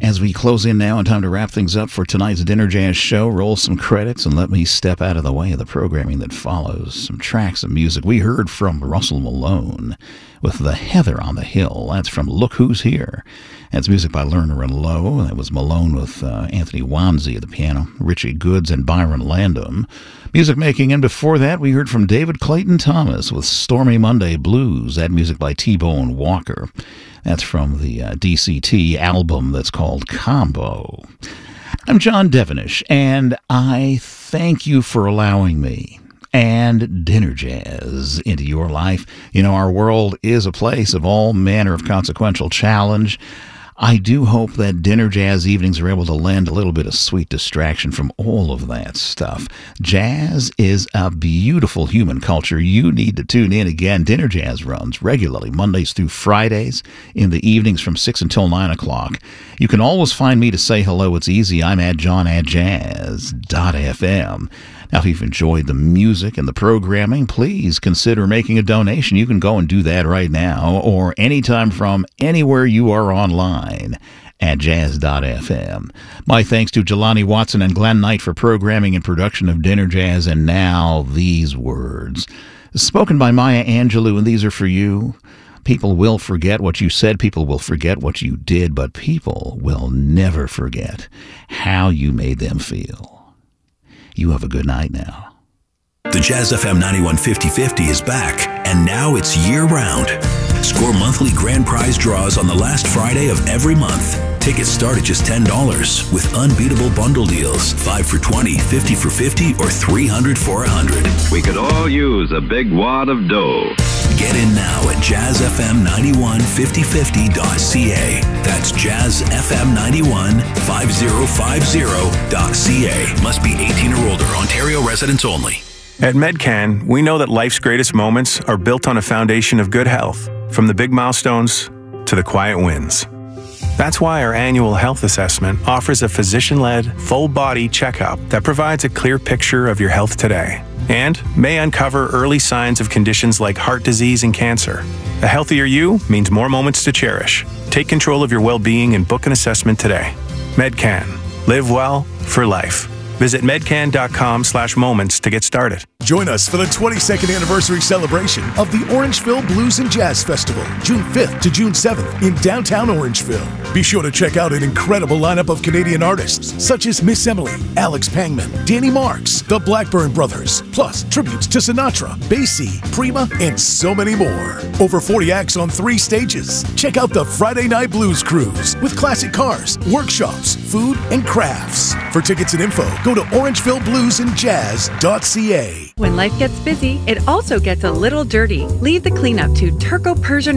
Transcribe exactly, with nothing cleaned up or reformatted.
As we close in now and time to wrap things up for tonight's Dinner Jazz show, roll some credits and let me step out of the way of the programming that follows. Some tracks of music. We heard from Russell Malone with The Heather on the Hill. That's from Look Who's Here. That's music by Lerner and Lowe. That was Malone with uh, Anthony Wanzi at the piano, Richie Goods and Byron Landum. Music making, and before that we heard from David Clayton Thomas with Stormy Monday Blues. That music by T-Bone Walker. That's from the uh, D C T album that's called Combo. I'm John Devenish, and I thank you for allowing me and Dinner Jazz into your life. You know, our world is a place of all manner of consequential challenge. I do hope that Dinner Jazz evenings are able to lend a little bit of sweet distraction from all of that stuff. Jazz is a beautiful human culture. You need to tune in again. Dinner Jazz runs regularly Mondays through Fridays in the evenings from six until nine o'clock. You can always find me to say hello. It's easy. I'm at john at jazz dot f m. Now, if you've enjoyed the music and the programming, please consider making a donation. You can go and do that right now or anytime from anywhere you are online at jazz dot f m. My thanks to Jelani Watson and Glenn Knight for programming and production of Dinner Jazz. And now these words, spoken by Maya Angelou, and these are for you. People will forget what you said, people will forget what you did, but people will never forget how you made them feel. You have a good night now. The Jazz F M ninety-one fifty fifty is back, and now it's year-round. Score monthly grand prize draws on the last Friday of every month. Tickets start at just ten dollars with unbeatable bundle deals. five for twenty, fifty for fifty, or three hundred for one hundred. We could all use a big wad of dough. Get in now at jazz f m ninety-one fifty fifty dot c a. That's jazz f m ninety-one fifty fifty dot c a. Must be eighteen or older. Ontario residents only. At Medcan, we know that life's greatest moments are built on a foundation of good health, from the big milestones to the quiet wins. That's why our annual health assessment offers a physician-led, full-body checkup that provides a clear picture of your health today and may uncover early signs of conditions like heart disease and cancer. A healthier you means more moments to cherish. Take control of your well-being and book an assessment today. Medcan. Live well for life. Visit medcan.com slash moments to get started. Join us for the twenty-second anniversary celebration of the Orangeville Blues and Jazz Festival, June fifth to June seventh in downtown Orangeville. Be sure to check out an incredible lineup of Canadian artists such as Miss Emily, Alex Pangman, Danny Marks, the Blackburn Brothers, plus tributes to Sinatra, Basie, Prima, and so many more. Over forty acts on three stages. Check out the Friday Night Blues Cruise with classic cars, workshops, food, and crafts. For tickets and info, go to orangeville blues and jazz dot c a. When life gets busy, it also gets a little dirty. Leave the cleanup to Turco Persian